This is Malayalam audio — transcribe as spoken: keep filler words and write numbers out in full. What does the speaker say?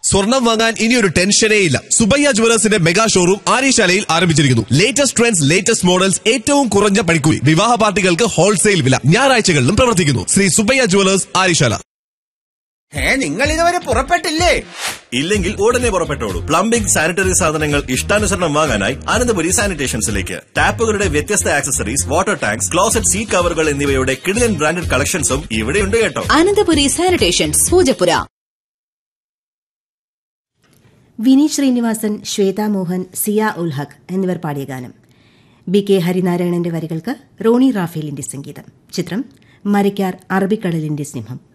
സ്വർണം വാങ്ങാൻ ഇനിയൊരു ടെൻഷനേ ഇല്ല. സുബയ്യ ജുവലേഴ്സിന്റെ മെഗാ ഷോറൂം ആര്യശാലയിൽ ആരംഭിച്ചിരിക്കുന്നു. ലേറ്റസ്റ്റ് ട്രെൻഡ്സ്, ലേറ്റസ്റ്റ് മോഡൽസ്, ഏറ്റവും കുറഞ്ഞ പണിക്കൂലി, വിവാഹ പാർട്ടികൾക്ക് ഹോൾസെയിൽ വില. ഞായറാഴ്ചകളിലും പ്രവർത്തിക്കുന്നു. ശ്രീ സുബയ്യ ജുവലേഴ്സ്, ആര്യശാല. ഏ നിങ്ങൾ ഇതുവരെ പുറപ്പെട്ടില്ലേ? ഇല്ലെങ്കിൽ ഉടനെ പുറപ്പെട്ടോളൂ. പ്ലംബിംഗ്, സാനിറ്ററി സാധനങ്ങൾ ഇഷ്ടാനുസരണം വാങ്ങാനായി അനന്തപുരി സാനിറ്റേഷൻസിലേക്ക്. ടാപ്പുകളുടെ വ്യത്യസ്ത accessories, water tanks, closet seat കവറുകൾ എന്നിവയുടെ കിടിലൻ ബ്രാൻഡഡ് കളക്ഷൻസും ഇവിടെയുണ്ട് കേട്ടോ. അനന്തപുരി സാനിറ്റേഷൻസ്, പൂജപ്പുര. വിനീത് ശ്രീനിവാസൻ, ശ്വേതാ മോഹൻ, സിയ ഉൽ ഹഖ് എന്നിവർ പാടിയ ഗാനം. ബി കെ ഹരിനാരായണന്റെ വരികൾക്ക് റോണി റാഫേലിന്റെ സംഗീതം. ചിത്രം മരയ്ക്കാർ അറബിക്കടലിന്റെ സിംഹം.